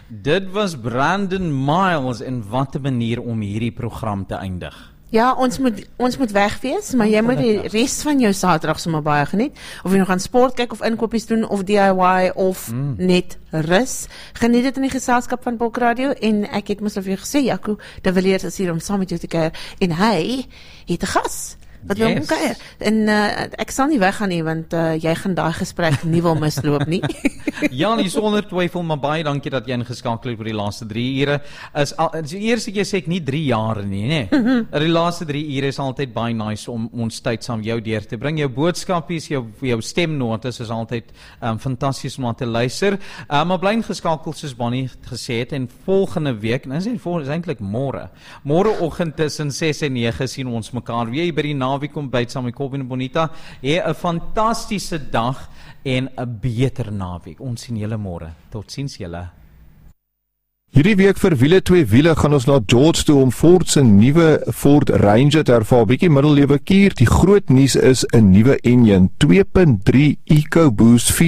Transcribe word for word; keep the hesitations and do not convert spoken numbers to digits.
Dit was Brandon Miles en wat 'n manier om hierdie program te eindig. Ja, ons moet ons moet weg wees, maar jy moet die res van jou Saterdag sommer baie geniet. Of jy nog aan sport kyk of inkopies doen of D I Y of mm. net rus. Geniet dit in die geselskap van Bulk Radio en ek het mos al vir jou gesê, Jaco, dat wil eers as hier om saam met jou te kuier en hy het 'n gas. Wat wil ons kuier? En uh, ek sal nie weggaan nie, want uh, jy gaan daai gesprek nie wil misloop nie. Ja, nie sonder twyfel, maar baie dankie dat jy ingeskakel het vir die laaste drie ure. Is al, die eerste keer sê ek nie drie jaar nie, nee. Mm-hmm. Die laaste drie ure is altyd baie nice om ons tyd saam jou deur te bring. Jou boodskapies, jou, jou stemnotas is altyd um, fantasties om aan te luister. Uh, maar bly ingeskakel soos Bonnie gesê het, en volgende week, en is het eintlik môre, môreoggend tussen ses en nege sien ons mekaar weer by die naweek kom byt saam met Colvin en Bonita. Hê 'n fantastiese dag en 'n beter naweek. Ons sien julle môre. Totsiens julle. Hierdie week vir wiele twee wiele gaan ons na George toe om Ford se nuwe Ford Ranger te ervaar. Bietjie middellewe kuur. Die groot nuus is 'n nuwe enjin twee punt drie EcoBoost